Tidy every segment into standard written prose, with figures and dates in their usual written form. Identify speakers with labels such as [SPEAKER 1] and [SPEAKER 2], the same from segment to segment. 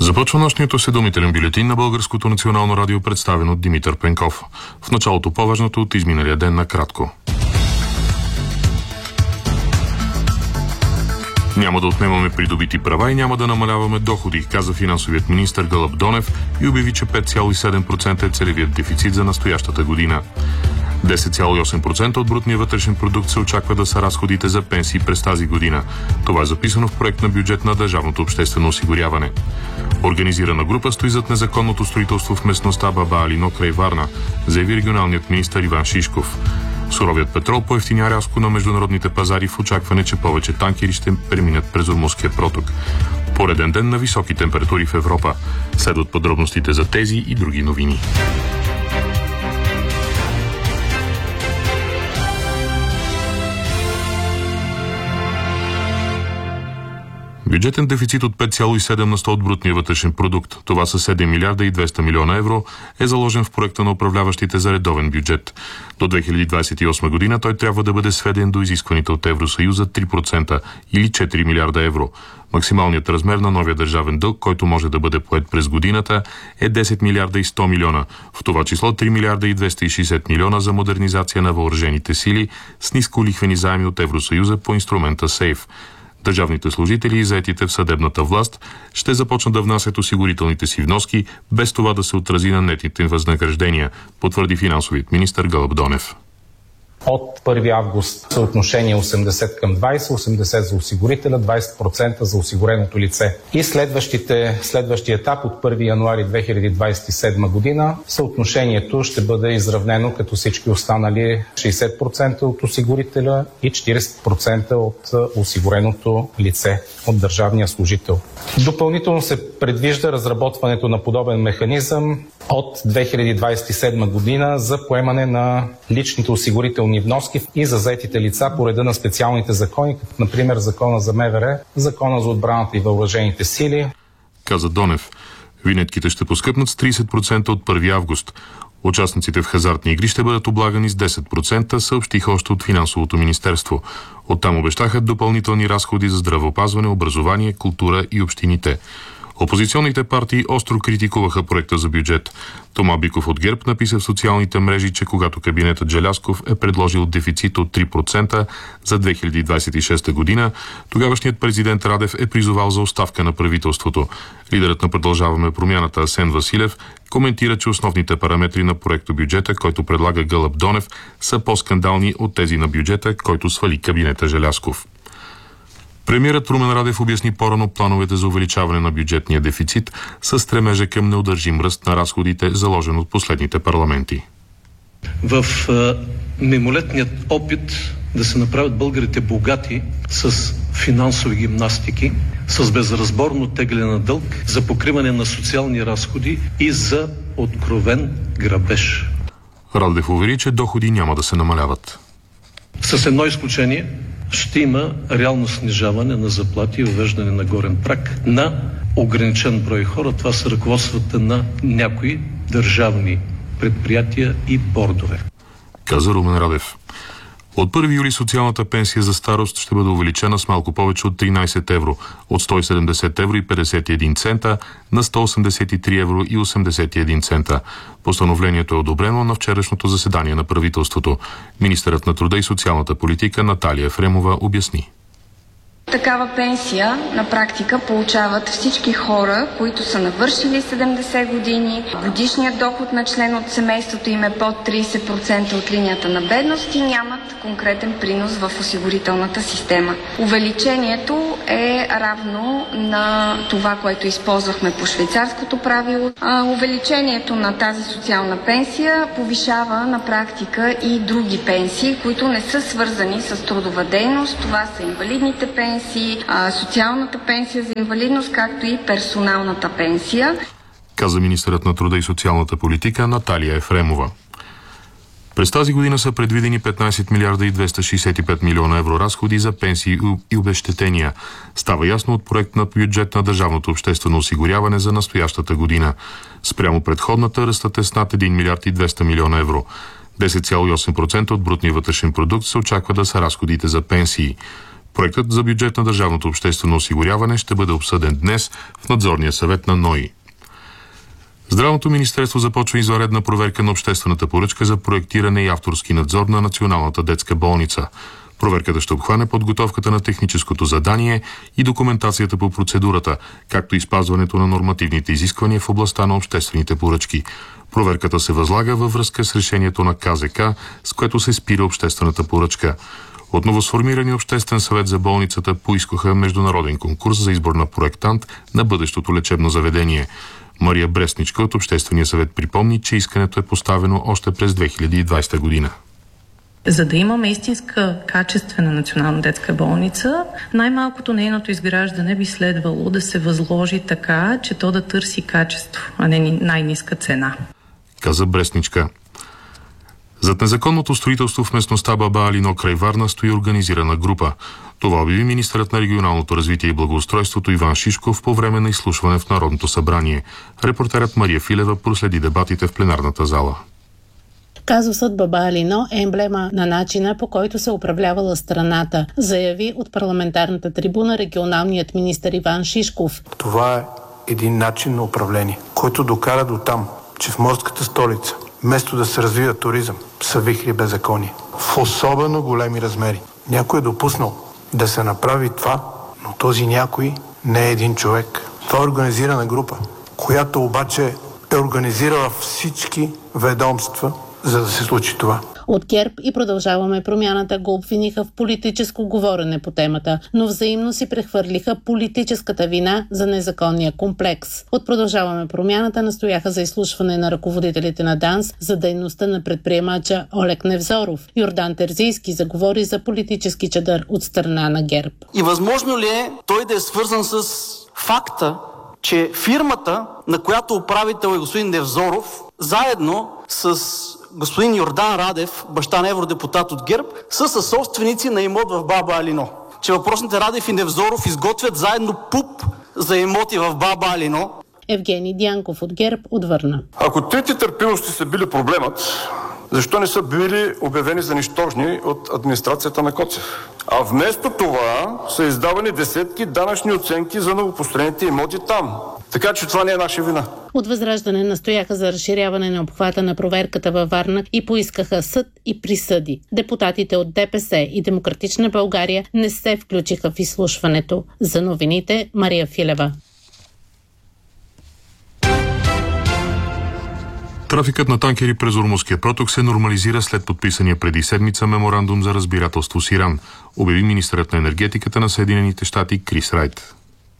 [SPEAKER 1] Започва нощният осведомителен бюлетин на Българското национално радио, представен от Димитър Пенков. В началото по-важното от изминалия ден накратко. Няма да отнемаме придобити права и няма да намаляваме доходи, каза финансовият министър Гълъб Донев и обяви, че 5,7% е целевият дефицит за настоящата година. 10,8% от брутния вътрешен продукт се очаква да са разходите за пенсии през тази година. Това е записано в проект на бюджет на Държавното обществено осигуряване. Организирана група стои зад незаконното строителство в местността Баба Алино край Варна, заяви регионалният министър Иван Шишков. Суровият петрол поевтиня рязко на международните пазари в очакване, че повече танкери ще преминат през Ормузския проток. Пореден ден на високи температури в Европа. Следват подробностите за тези и други новини. Бюджетен дефицит от 5,7% от брутния вътрешен продукт, това са 7 милиарда и 200 милиона евро, е заложен в проекта на управляващите за редовен бюджет. До 2028 година той трябва да бъде сведен до изискваните от Евросъюза 3% или 4 милиарда евро. Максималният размер на новия държавен дълг, който може да бъде поет през годината, е 10 милиарда и 100 милиона. В това число 3 милиарда и 260 милиона за модернизация на въоръжените сили с нисколихвени заеми от Евросъюза по инструмента СЕЙФ. Държавните служители и заетите в съдебната власт ще започнат да внасят осигурителните си вноски, без това да се отрази на нетните им възнаграждения, потвърди финансовият министър Гълъб Донев.
[SPEAKER 2] От 1 август съотношение 80 към 20, 80 за осигурителя, 20% за осигуреното лице. И следващия етап от 1 януари 2027 година съотношението ще бъде изравнено като всички останали 60% от осигурителя и 40% от осигуреното лице, от държавния служител. Допълнително се предвижда разработването на подобен механизъм от 2027 година за поемане на личните осигурителни вноски и за заетите лица по реда на специалните закони, като например Закона за МВР, Закона за отбраната и въоръжените сили.
[SPEAKER 1] Каза Донев. Винетките ще поскъпнат с 30% от 1 август. Участниците в хазартни игри ще бъдат облагани с 10%, съобщиха още от Финансовото министерство. Оттам обещаха допълнителни разходи за здравеопазване, образование, култура и общините. Опозиционните партии остро критикуваха проекта за бюджет. Тома Биков от ГЕРБ написа в социалните мрежи, че когато кабинетът Желязков е предложил дефицит от 3% за 2026 година, тогавашният президент Радев е призовал за оставка на правителството. Лидерът на Продължаваме промяната Асен Василев коментира, че основните параметри на проекто бюджета, който предлага Гълъб Донев, са по-скандални от тези на бюджета, който свали кабинета Желязков. Премиерът Румен Радев обясни по-рано плановете за увеличаване на бюджетния дефицит със стремежа към неудържим ръст на разходите, заложен от последните парламенти.
[SPEAKER 3] В мимолетният опит да се направят българите богати с финансови гимнастики, с безразборно тегляне на дълг, за покриване на социални разходи и за откровен грабеж.
[SPEAKER 1] Радев увери, че доходи няма да се намаляват.
[SPEAKER 3] С едно изключение – ще има реално снижаване на заплати и въвеждане на горен праг на ограничен брой хора. Това са ръководствата на някои държавни предприятия и бордове.
[SPEAKER 1] Каза Румен Радев. От 1 юли социалната пенсия за старост ще бъде увеличена с малко повече от 13 евро, от 170 евро и 51 цента на 183 евро и 81 цента. Постановлението е одобрено на вчерашното заседание на правителството. Министърът на труда и социалната политика Наталия Ефремова обясни.
[SPEAKER 4] Такава пенсия на практика получават всички хора, които са навършили 70 години, годишният доход на член от семейството им е под 30% от линията на бедност и нямат конкретен принос в осигурителната система. Увеличението е равно на това, което използвахме по швейцарското правило. Увеличението на тази социална пенсия повишава на практика и други пенсии, които не са свързани с трудова дейност. Това са инвалидните пенсии, социалната пенсия за инвалидност, както и персоналната пенсия.
[SPEAKER 1] Каза министърът на труда и социалната политика Наталия Ефремова. През тази година са предвидени 15 милиарда и 265 милиона евро разходи за пенсии и обезщетения. Става ясно от проект на бюджет на Държавното обществено осигуряване за настоящата година. Спрямо предходната ръстът е с над 1 милиард и 200 милиона евро. 10,8% от брутния вътрешен продукт се очаква да са разходите за пенсии. Проектът за бюджет на държавното обществено осигуряване ще бъде обсъден днес в надзорния съвет на НОИ. Здравното министерство започва извънредна проверка на обществената поръчка за проектиране и авторски надзор на Националната детска болница. Проверката ще обхване подготовката на техническото задание и документацията по процедурата, както и спазването на нормативните изисквания в областта на обществените поръчки. Проверката се възлага във връзка с решението на КЗК, с което се спира обществената поръчка. От новосформирания обществен съвет за болницата поискаха международен конкурс за избор на проектант на бъдещото лечебно заведение. Мария Брестничка от Обществения съвет припомни, че искането е поставено още през 2020 година.
[SPEAKER 5] За да имаме истинска качествена национална детска болница, най-малкото нейното изграждане би следвало да се възложи така, че то да търси качество, а не най-ниска цена.
[SPEAKER 1] Каза Брестничка. Зад незаконното строителство в местността Баба Алино край Варна стои организирана група. Това обяви министърът на регионалното развитие и благоустройството Иван Шишков по време на изслушване в Народното събрание. Репортерът Мария Филева проследи дебатите в пленарната зала.
[SPEAKER 6] Казусът Баба Алино е емблема на начина, по който се управлявала страната, заяви от парламентарната трибуна регионалният министър Иван Шишков.
[SPEAKER 7] Това е един начин на управление, който докара до там, че в морската столица, вместо да се развива туризъм, са вихри беззаконие. В особено големи размери. Някой е допуснал да се направи това, но този някой не е един човек. Това е организирана група, която обаче е организирала всички ведомства, за да се случи това.
[SPEAKER 6] От ГЕРБ и Продължаваме промяната го обвиниха в политическо говорене по темата, но взаимно си прехвърлиха политическата вина за незаконния комплекс. От Продължаваме промяната настояха за изслушване на ръководителите на ДАНС за дейността на предприемача Олег Невзоров. Йордан Терзийски заговори за политически чадър от страна на ГЕРБ.
[SPEAKER 8] И възможно ли е той да е свързан с факта, че фирмата, на която управител е господин Невзоров, заедно с господин Йордан Радев, баща на евродепутат от ГЕРБ, са съсобственици на имот в Баба Алино. Че въпросните Радев и Невзоров изготвят заедно ПУП за имоти в Баба Алино.
[SPEAKER 6] Евгений Дянков от ГЕРБ отвърна.
[SPEAKER 9] Ако трите търпимости са били проблемът, защо не са били обявени за нищожни от администрацията на Коцев? А вместо това са издавани десетки данъчни оценки за новопостроените имоти там. Така че това не е наша вина.
[SPEAKER 6] От Възраждане настояха за разширяване на обхвата на проверката във Варна и поискаха съд и присъди. Депутатите от ДПС и Демократична България не се включиха в изслушването. За новините Мария Филева.
[SPEAKER 1] Трафикът на танкери през Ормузския проток се нормализира след подписания преди седмица меморандум за разбирателство с Иран, обяви министърът на енергетиката на Съединените щати Крис Райт.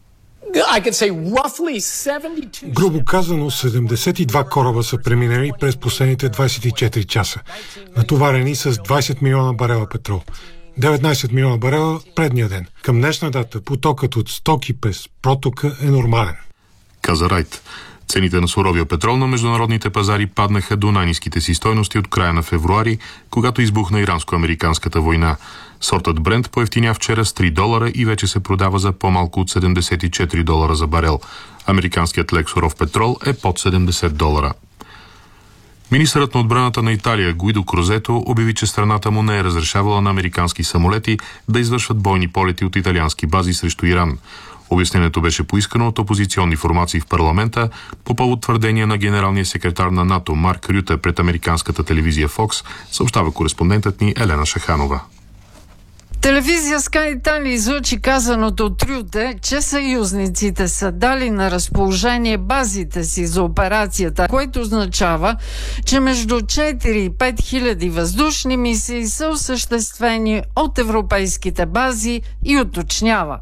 [SPEAKER 10] Грубо казано, 72 кораба са преминали през последните 24 часа, натоварени с 20 милиона барела петрол. 19 милиона барела предния ден. Към днешна дата потокът от стоки през протока е нормален.
[SPEAKER 1] Каза Райт. Цените на суровия петрол на международните пазари паднаха до най-ниските си стойности от края на февруари, когато избухна иранско-американската война. Сортът Брент поевтиня вчера с $3 и вече се продава за по-малко от $74 за барел. Американският лек суров петрол е под $70. Министърът на отбраната на Италия Гуидо Крозето обяви, че страната му не е разрешавала на американски самолети да извършват бойни полети от италиански бази срещу Иран. Обяснението беше поискано от опозиционни формации в парламента по повод твърдения на генералния секретар на НАТО Марк Рюте пред американската телевизия Fox, съобщава кореспондентът ни Елена Шаханова.
[SPEAKER 11] Телевизия Sky Italia излъчи казаното от Рюте, че съюзниците са дали на разположение базите си за операцията, което означава, че между 4 и 5 хиляди въздушни мисии са осъществени от европейските бази и уточнява.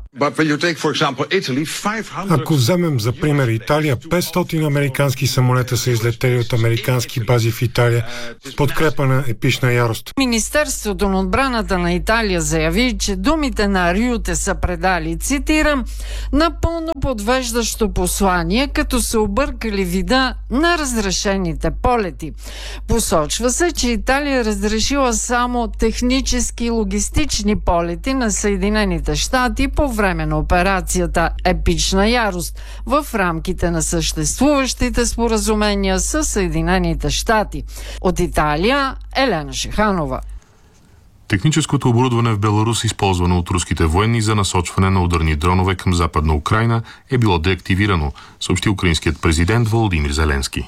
[SPEAKER 10] Ако вземем за пример Италия, 500 американски самолета са излетели от американски бази в Италия в подкрепа на епична ярост.
[SPEAKER 11] Министерството на отбраната на Италия заяви, че думите на Рюте са предали, цитирам, напълно подвеждащо послание, като се объркали вида на разрешените полети. Посочва се, че Италия разрешила само технически и логистични полети на Съединените щати по време на операцията Епична ярост в рамките на съществуващите споразумения с Съединените щати. От Италия Елена Шиханова.
[SPEAKER 1] Техническото оборудване в Беларус, използвано от руските военни за насочване на ударни дронове към Западна Украйна, е било деактивирано, съобщи украинският президент Володимир Зеленски.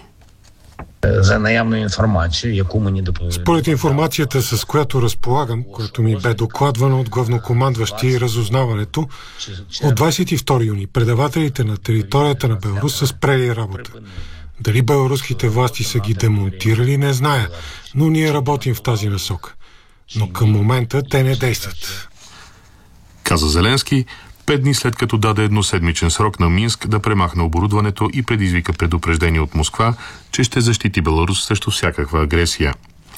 [SPEAKER 12] За наявна информация, яку ми не допълнили.
[SPEAKER 10] Според информацията, с която разполагам, която ми бе докладвана от главнокомандващи и разузнаването, от 22 юни предавателите на територията на Беларус са спрели работа. Дали беларуските власти са ги демонтирали, не зная, но ние работим в тази насока. Но към момента те не действат.
[SPEAKER 1] Каза Зеленски, 5 дни след като даде едноседмичен срок на Минск да премахне оборудването и предизвика предупреждение от Москва, че ще защити Беларус срещу всякаква агресия.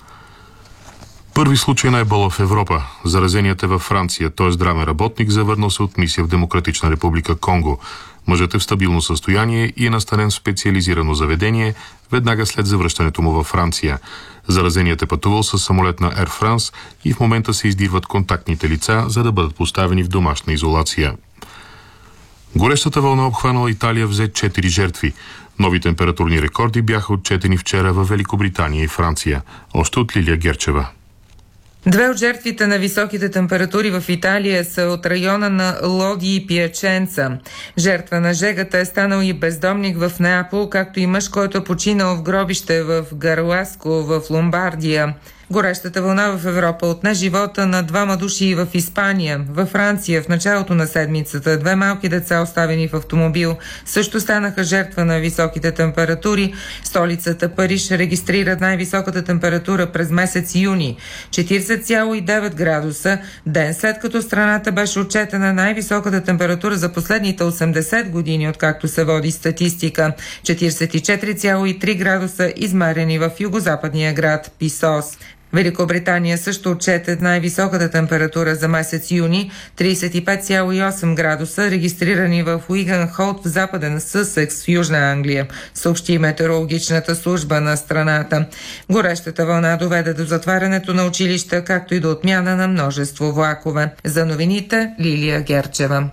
[SPEAKER 1] Първи случай на ебола в Европа. Заразеният е във Франция. Той е здравен работник, завърнал се от мисия в Демократична република Конго. Мъжът е в стабилно състояние и е настанен в специализирано заведение веднага след завръщането му във Франция. Заразеният е пътувал с самолет на Air France и в момента се издирват контактните лица, за да бъдат поставени в домашна изолация. Горещата вълна, обхванала Италия, взе 4 жертви. Нови температурни рекорди бяха отчетени вчера във Великобритания и Франция. Още от Лилия Герчева.
[SPEAKER 13] Две от жертвите на високите температури в Италия са от района на Лоди и Пиаченца. Жертва на жегата е станал и бездомник в Неапол, както и мъж, който е починал в гробище в Гарласко в Ломбардия. Горещата вълна в Европа отне живота на 2 души в Испания. Във Франция в началото на седмицата 2 малки деца, оставени в автомобил, също станаха жертва на високите температури. Столицата Париж регистрира най-високата температура през месец юни – 40,9 градуса, ден след като страната беше отчетена най-високата температура за последните 80 години, откакто се води статистика – 44,3 градуса, измерени в югозападния град Писос. Великобритания също отчете най-високата температура за месец юни – 35,8 градуса, регистрирани в Уигънхолд в западен Съсекс в Южна Англия, съобщи метеорологичната служба на страната. Горещата вълна доведе до затварянето на училища, както и до отмяна на множество влакове. За новините Лилия Герчева.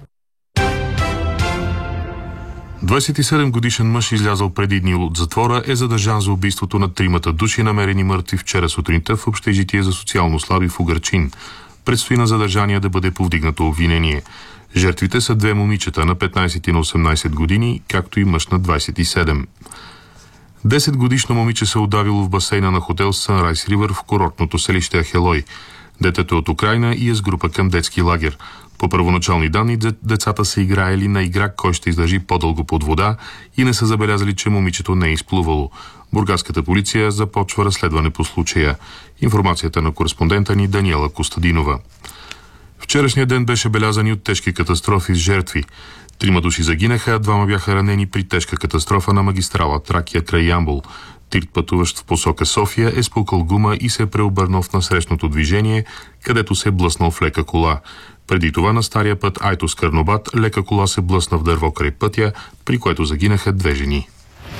[SPEAKER 1] 27-годишен мъж, излязъл преди дни от затвора, е задържан за убийството на 3 души, намерени мъртви вчера сутринта в общежитие за социално слаби в Угърчин. Предстои на задържания да бъде повдигнато обвинение. Жертвите са 2 момичета на 15 и на 18 години, както и мъж на 27. 10-годишно момиче се удавило в басейна на хотел Sunrise River в курортното селище Ахелой. Детето е от Украйна и е с група към детски лагер. По първоначални данни, децата са играели на игра кой ще издържи по-дълго под вода и не са забелязали, че момичето не е изплувало. Бургаската полиция започва разследване по случая. Информацията на кореспондента ни Даниела Костадинова. Вчерашният ден беше белязан и от тежки катастрофи с жертви. 3 души загинаха, а 2 бяха ранени при тежка катастрофа на магистрала Тракия край Ямбол. Тирт, пътуващ в посока София, е спукал гума и се е преобърнал в насрещното движение, където се е блъснал в лека кола. Преди това на стария път Айтос-Карнобат лека кола се блъсна в дърво край пътя, при което загинаха 2 жени.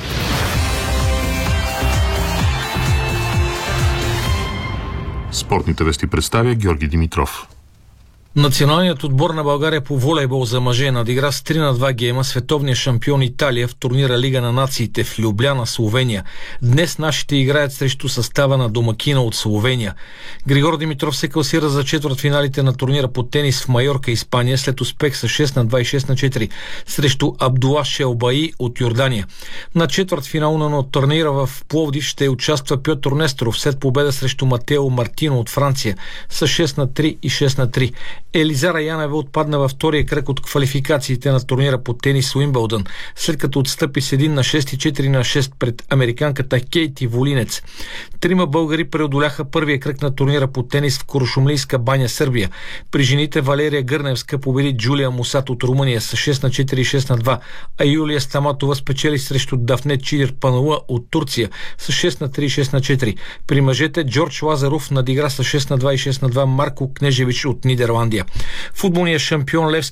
[SPEAKER 1] Спортните вести представя Георги Димитров.
[SPEAKER 14] Националният отбор на България по волейбол за мъже надигра с 3-2 гейма световния шампион Италия в турнира Лига на нациите в Любляна, Словения. Днес нашите играят срещу състава на домакина от Словения. Григор Димитров се класира за четвъртфиналите на турнира по тенис в Майорка, Испания, след успех с 6-2 и 6-4 срещу Абдула Шелбаи от Йордания. На четвъртфинала на турнира в Пловдив ще участва Пьотър Несторов след победа срещу Матео Мартино от Франция с 6-3 и 6-3. Елизара Янева отпадна във втория кръг от квалификациите на турнира по тенис Уимбълдън, след като отстъпи с 1-6 и 4-6 пред американката Кейти Волинец. 3 българи преодоляха първия кръг на турнира по тенис в Куршумлийска баня, Сърбия. При жените Валерия Гърневска победи Джулия Мусат от Румъния с 6-4 и 6-2, а Юлия Стаматова спечели срещу Дафне Чидир Пануа от Турция с 6-3 и 6-4. При мъжете Джордж Лазаров надигра с 6-2 и 6-2 Марко Кнежевич от Нидерландия. Футболният шампион Левски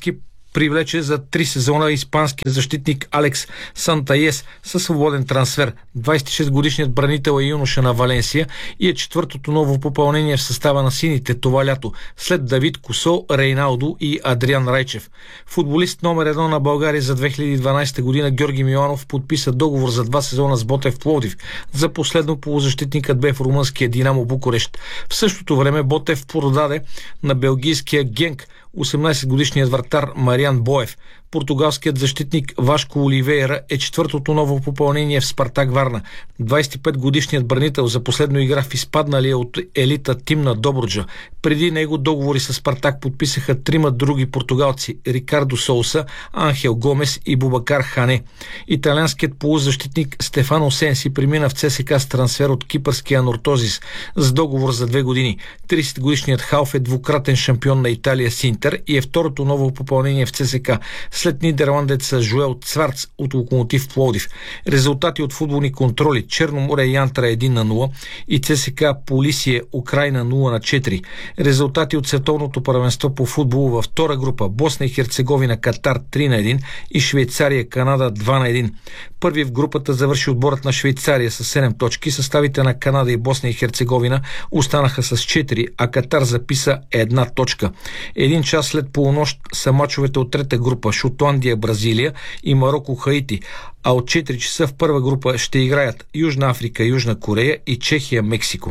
[SPEAKER 14] привлече за 3 сезона испанския защитник Алекс Сантаес със свободен трансфер. 26-годишният бранител е юноша на Валенсия и е четвъртото ново попълнение в състава на сините това лято, след Давид Косо, Рейналдо и Адриан Райчев. Футболист номер 1 на България за 2012 година Георги Миланов подписа договор за 2 сезона с Ботев Пловдив. За последно полузащитникът бе в румънския Динамо Букурещ. В същото време Ботев продаде на белгийския Генк 18-годишният вратар Мариан Боев. Португалският защитник Вашко Оливейра е четвъртото ново попълнение в Спартак Варна. 25-годишният бранител за последно игра в изпадналия от елита тим на Добруджа. Преди него договори с Спартак подписаха 3 други португалци – Рикардо Соуса, Анхел Гомес и Бубакар Хане. Италианският полузащитник Стефано Сенси премина в ЦСКА с трансфер от кипърския Нортозис с договор за 2 години. 30-годишният халф е двукратен шампион на Италия с Интер и е второто ново попълнение в ЦСКА след нидерландеца Жуел Цварц от Локомотив Пловдив. Резултати от футболни контроли: Черно море Янтра 1-0 и ЦСКА Полисие Украйна 0-4. Резултати от световното първенство по футбол във втора група: Босна и Херцеговина Катар 3-1 и Швейцария Канада 2-1. Първи в групата завърши отборът на Швейцария с 7 точки. Съставите на Канада и Босна и Херцеговина останаха с 4, а Катар записа 1 точка. 1 час след полунощ са мачовете от трета група: Шотландия, Бразилия и Мароко, Хаити, а от 4 часа в първа група ще играят Южна Африка, Южна Корея и Чехия, Мексико.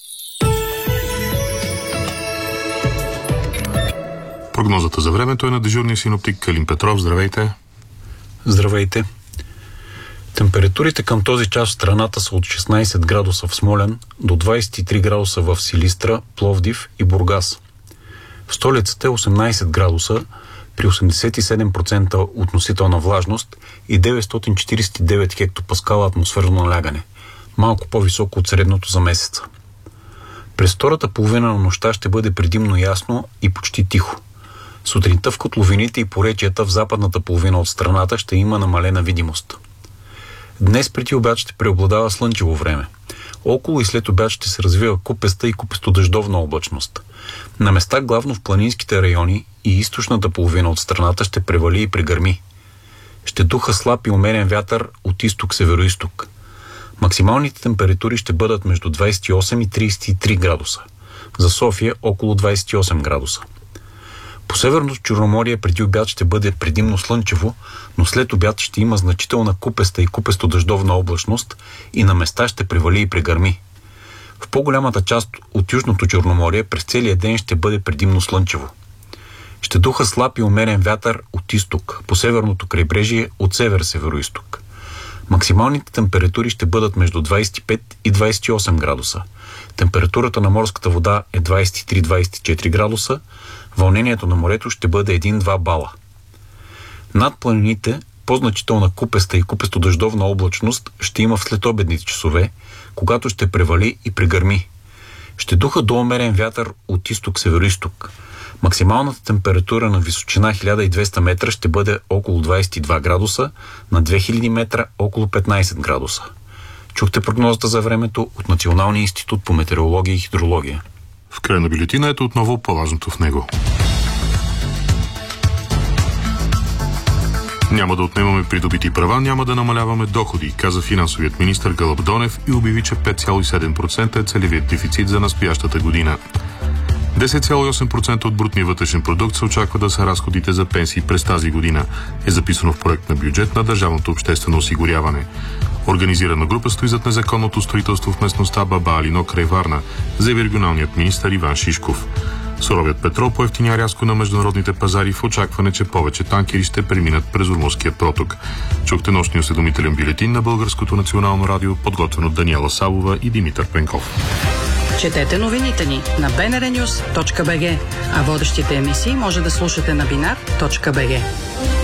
[SPEAKER 1] Прогнозата за времето е на дежурния синоптик Калин Петров. Здравейте!
[SPEAKER 15] Здравейте! Температурите към този час в страната са от 16 градуса в Смолян до 23 градуса в Силистра, Пловдив и Бургас. В столицата е 18 градуса при 87% относителна влажност и 949 хектопаскала атмосферно налягане, малко по-високо от средното за месеца. През втората половина на нощта ще бъде предимно ясно и почти тихо. Сутринта в котловините и поречията в западната половина от страната ще има намалена видимост. Днес преди обяд ще преобладава слънчево време. Около и след обяд ще се развива купеста и купесто-дъждовна облачност. На места главно в планинските райони и източната половина от страната ще превали и прегърми. Ще духа слаб и умерен вятър от изток-североизток. Максималните температури ще бъдат между 28 и 33 градуса. За София около 28 градуса. По Северното Черноморие преди обяд ще бъде предимно слънчево, но след обяд ще има значителна купеста и купесто-дъждовна облачност и на места ще превали и прегърми. В по-голямата част от Южното Черноморие през целия ден ще бъде предимно слънчево. Ще духа слаб и умерен вятър от изток, по северното крайбрежие от север-североизток. Максималните температури ще бъдат между 25 и 28 градуса. Температурата на морската вода е 23-24 градуса, вълнението на морето ще бъде 1-2 бала. Над планините по-значителна купеста и купесто-дъждовна облачност ще има в следобедните часове, когато ще превали и прегърми. Ще духа до умерен вятър от изток-североизток. Максималната температура на височина 1200 метра ще бъде около 22 градуса, на 2000 метра около 15 градуса. Чухте прогнозата за времето от Националния институт по метеорология и хидрология.
[SPEAKER 1] В края на бюлетина ето отново по-важното в него. Няма да отнемаме придобити права, няма да намаляваме доходи, каза финансовият министър Гълъб Донев и обяви, че 5,7% е целевият дефицит за настоящата година. 10,8% от брутния вътрешен продукт се очаква да са разходите за пенсии през тази година, е записано в проект на бюджет на Държавното обществено осигуряване. Организирана група стои зад незаконното строителство в местността Баба Алино край Варна, заяви регионалният министър Иван Шишков. Суровият петрол поевтиня рязко на международните пазари в очакване, че повече танкери ще преминат през Ормузския проток. Чухте нощния осведомителен бюлетин на Българското национално радио, подготвен от Даниела Савова и Димитър Пенков.
[SPEAKER 16] Четете новините ни на bnrnews.bg, а водещите емисии може да слушате на binar.bg.